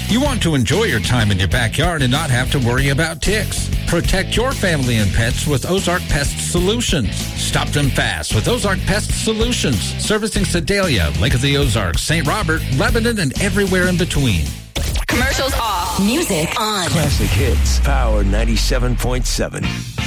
You want to enjoy your time in your backyard and not have to worry about ticks. Protect your family and pets with Ozark Pest Solutions. Stop them fast with Ozark Pest Solutions, servicing Sedalia, Lake of the Ozarks, St. Robert, Lebanon, and everywhere in between. Commercials off. Music on. Classic Hits, Power 97.7.